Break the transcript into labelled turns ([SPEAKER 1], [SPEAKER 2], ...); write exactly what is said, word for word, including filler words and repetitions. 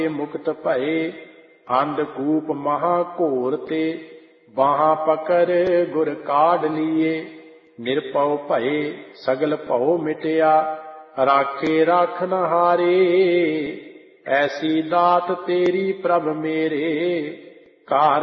[SPEAKER 1] मुक्त भये अंधकूप महा घोर ते बाहां पकड़ गुर काढ़ लिए निरपौ भये सगल भौ मिटया राखे राखन हारे ऐसी दात तेरी प्रभ मेरे कार